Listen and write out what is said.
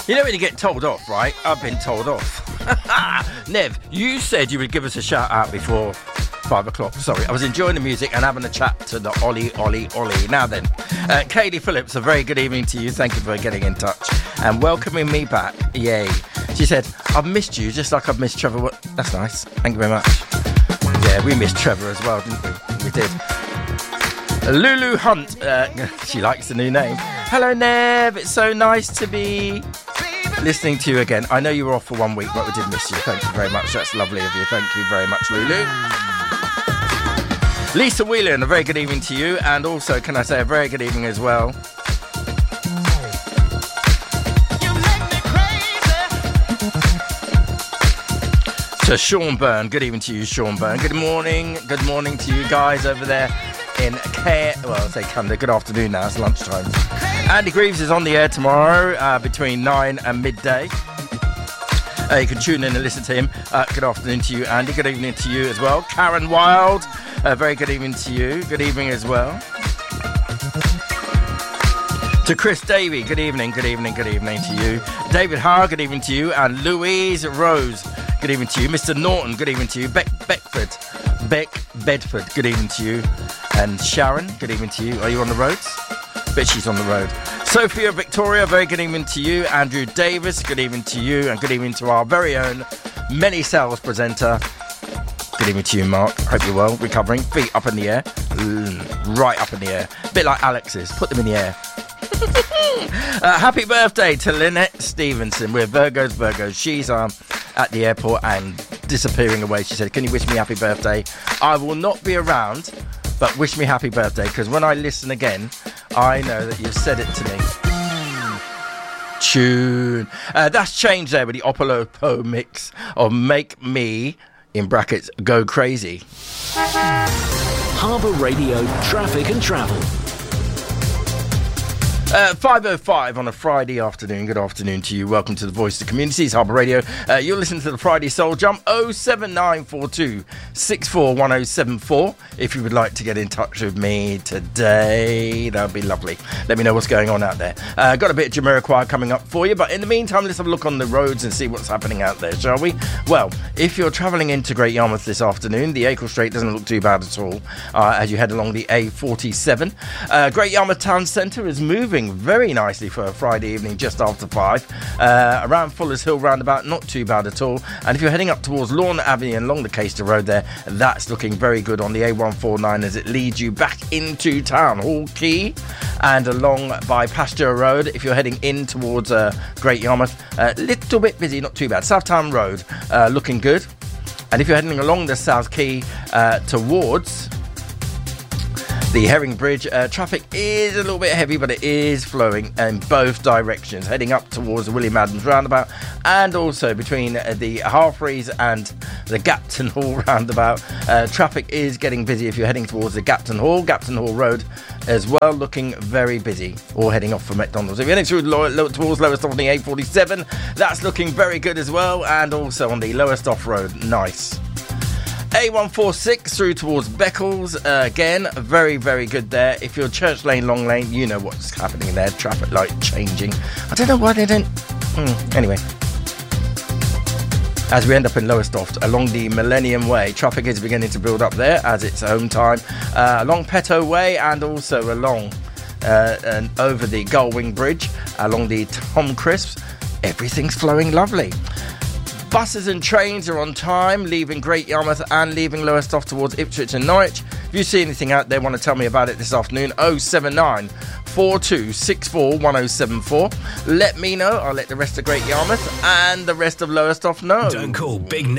You know when you get told off, right? I've been told off. Nev, you said you would give us a shout out before 5 o'clock. Sorry, I was enjoying the music and having a chat to the Ollie. Now then, Katie Phillips, a very good evening to you. Thank you for getting in touch and welcoming me back. Yay. She said, I've missed you just like I've missed Trevor. That's nice. Thank you very much. Yeah, we missed Trevor as well, didn't we? We did. Lulu Hunt, she likes the new name. Hello, Nev. It's so nice to be listening to you again. I know you were off for 1 week, but we did miss you. Thank you very much. That's lovely of you. Thank you very much, Lulu. Lisa Whelan, a very good evening to you. And also, can I say a very good evening as well to Sean Byrne. Good evening to you, Sean Byrne. Good morning to you guys over there in Canada. Good afternoon now, it's lunchtime. Andy Greaves is on the air tomorrow between 9 and midday. You can tune in and listen to him. Good afternoon to you, Andy. Good evening to you as well. Karen Wild, very good evening to you. Good evening as well. To Chris Davey, good evening to you. David Howe, good evening to you. And Louise Rose, good evening to you. Mr. Norton, good evening to you. Beck Bedford, good evening to you. And Sharon, good evening to you. Are you on the roads? Bet she's on the road. Sophia Victoria, very good evening to you. Andrew Davis, good evening to you. And good evening to our very own Many Sales presenter. Good evening to you, Mark. Hope you're well. Recovering. Feet up in the air. Right up in the air. A bit like Alex's. Put them in the air. Happy birthday to Lynette Stevenson. We're Virgos. She's at the airport and disappearing away. She said, can you wish me happy birthday? I will not be around, but wish me happy birthday, because when I listen again, I know that you've said it to me. Tune. That's changed there with the Opolopo mix of Make Me, in brackets, Go Crazy. Harbour Radio Traffic and Travel. 5:05 on a Friday afternoon. Good afternoon to you. Welcome to the Voice of the Community. It's Harbour Radio. You're listening to the Friday Soul Jump. 07942 641074. If you would like to get in touch with me today, that would be lovely. Let me know what's going on out there. Got a bit of Jamiroquai coming up for you, but in the meantime, let's have a look on the roads and see what's happening out there, shall we? Well, if you're travelling into Great Yarmouth this afternoon, the Acle Strait doesn't look too bad at all as you head along the A47. Great Yarmouth Town Centre is moving very nicely for a Friday evening just after 5. Around Fuller's Hill roundabout, not too bad at all. And if you're heading up towards Lorna Avenue and along the Caister Road there, that's looking very good on the A149 as it leads you back into Town Hall Quay and along by Pasture Road. If you're heading in towards Great Yarmouth, a little bit busy, not too bad. South Town Road looking good. And if you're heading along the South Quay towards the Herring Bridge, traffic is a little bit heavy, but it is flowing in both directions, heading up towards the William Adams roundabout and also between the Halfreys and the Gapton Hall roundabout. Traffic is getting busy if you're heading towards the Gapton Hall Road as well, looking very busy, or heading off for McDonald's. If you're heading through towards Lowestoft on the A47, that's looking very good as well, and also on the Lowestoft Road, nice. A146 through towards Beccles, again, very, very good there. If you're Church Lane, Long Lane, you know what's happening there. Traffic light changing. I don't know why they don't... Anyway. As we end up in Lowestoft, along the Millennium Way, traffic is beginning to build up there as it's home time. Along Petto Way and also along and over the Gullwing Bridge, along the Tom Crisps, everything's flowing lovely. Buses and trains are on time, leaving Great Yarmouth and leaving Lowestoft towards Ipswich and Norwich. If you see anything out there, want to tell me about it this afternoon, 079 42 64 1074. Let me know. I'll let the rest of Great Yarmouth and the rest of Lowestoft know. Don't call Big